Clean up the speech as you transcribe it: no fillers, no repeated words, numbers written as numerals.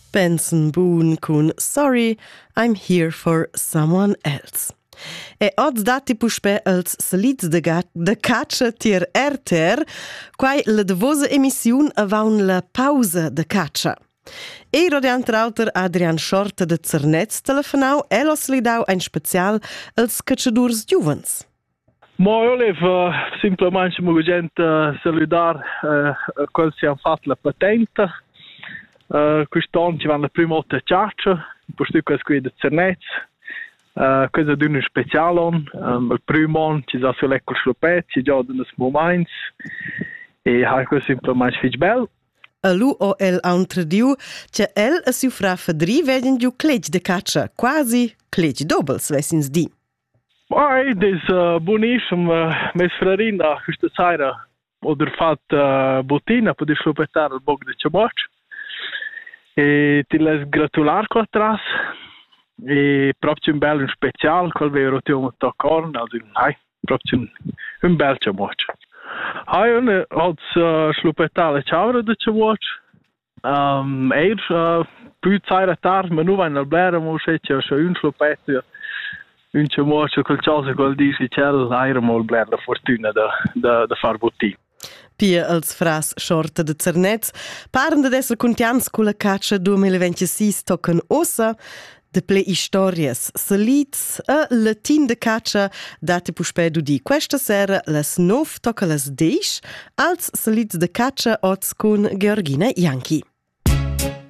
Benson Boone con Sorry, I'm Here for Someone Else. E oggi dati puspe als salits de caccia tier RTR, quai la devosa emissiun avaun la pausa de caccia. E radiantrauter Adrian Schorta de Zernetz telefonau, elos li dau ein special als cacciadurs giuvens. Ma io volevo semplicemente salutare quelli che hanno fatto la patente. Quest'anno ci vanno la prima volta a caccia, poi questo qui di Zernetz. Questo è un speciale anno. Il primo anno ci sono sulle scopette, ci sono dei momenti e questo semplicemente fic bello. A lu o el antrediu, che el a siu fra fadri veden giu clec de caccia, quasi clec dobels, vessins di. Das ist buonissimo, mes frarina, questa sera ho fatto bottina per disfruttare il bog di Ciamoc. E ti les gratular qua atrás. E proprio un bello speciale, quel vero ti ho toccato, also proprio un bel Ciamoc. Io ho slupetato le ciaure di Ciamoc. Più sera tardi, ma non vai nel blera, ma c'è un slupetto. Un Ciamoc, qualcosa che dice che era molto bella fortuna da far bottino. Pia als fras Schorta de Zernetz, paren de esser contians con la caccia 2026 tocan ossa, de ple historias, salits a latin de caccia date puspedu di questa sera las 9 tocca las 10, als salits de caccia oz con Georgina Janchi.